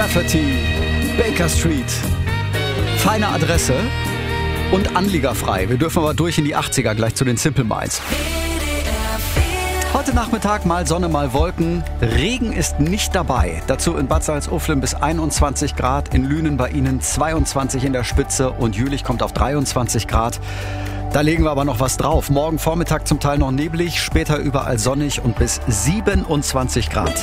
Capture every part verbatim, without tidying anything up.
Rafferty, Baker Street. Feine Adresse und anliegerfrei. Wir dürfen aber durch in die achtziger, gleich zu den Simple Minds. Heute Nachmittag mal Sonne, mal Wolken. Regen ist nicht dabei. Dazu in Bad Salzuflen bis einundzwanzig Grad, in Lünen bei Ihnen zweiundzwanzig in der Spitze und Jülich kommt auf dreiundzwanzig Grad. Da legen wir aber noch was drauf. Morgen Vormittag zum Teil noch neblig, später überall sonnig und bis siebenundzwanzig Grad.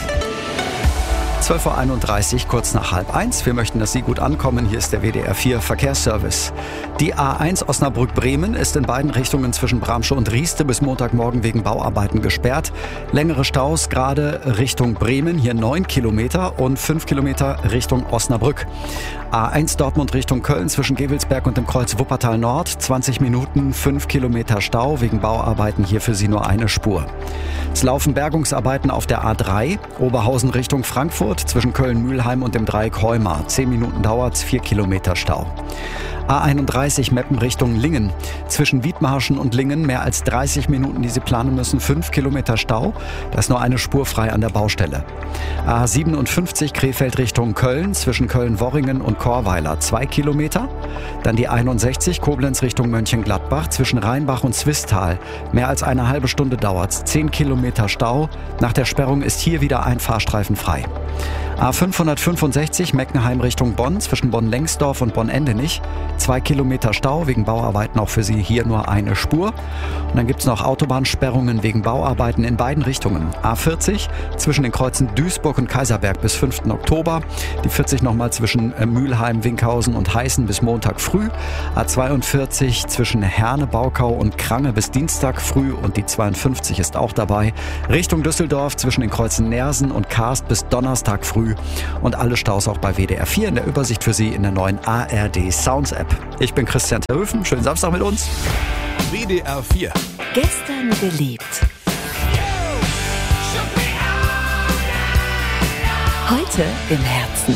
zwölf Uhr einunddreißig, kurz nach halb eins. Wir möchten, dass Sie gut ankommen. Hier ist der W D R vier Verkehrsservice. Die A eins Osnabrück-Bremen ist in beiden Richtungen zwischen Bramsche und Rieste bis Montagmorgen wegen Bauarbeiten gesperrt. Längere Staus gerade Richtung Bremen, hier neun Kilometer und fünf Kilometer Richtung Osnabrück. A eins Dortmund Richtung Köln zwischen Gevelsberg und dem Kreuz Wuppertal Nord. zwanzig Minuten, fünf Kilometer Stau wegen Bauarbeiten, hier für Sie nur eine Spur. Es laufen Bergungsarbeiten auf der A drei, Oberhausen Richtung Frankfurt zwischen Köln-Mülheim und dem Dreieck Heumar. zehn Minuten dauert's, vier Kilometer Stau. A einunddreißig Meppen Richtung Lingen. Zwischen Wiedmarschen und Lingen mehr als dreißig Minuten, die Sie planen müssen, fünf Kilometer Stau. Da ist nur eine Spur frei an der Baustelle. A siebenundfünfzig Krefeld Richtung Köln zwischen Köln-Worringen und Chorweiler zwei Kilometer. Dann die einundsechzig Koblenz Richtung Mönchengladbach zwischen Rheinbach und Zwistal. Mehr als eine halbe Stunde dauert's, zehn Kilometer Stau. Nach der Sperrung ist hier wieder ein Fahrstreifen frei. A fünfhundertfünfundsechzig Meckenheim Richtung Bonn zwischen Bonn-Lengsdorf und Bonn-Endenich. Zwei Kilometer Stau, wegen Bauarbeiten auch für Sie hier nur eine Spur. Und dann gibt es noch Autobahnsperrungen wegen Bauarbeiten in beiden Richtungen. A vierzig zwischen den Kreuzen Duisburg und Kaiserberg bis fünften Oktober. Die vierzig nochmal zwischen Mülheim, Winkhausen und Heißen bis Montag früh. A zweiundvierzig zwischen Herne, Baukau und Krange bis Dienstag früh und die zweiundfünfzig ist auch dabei. Richtung Düsseldorf zwischen den Kreuzen Nersen und Karst bis Donnerstag früh. Und alle Staus auch bei W D R vier in der Übersicht für Sie in der neuen A R D Sounds App. Ich bin Christian Terhöfen. Schönen Samstag mit uns. W D R vier. Gestern geliebt. Heute im Herzen.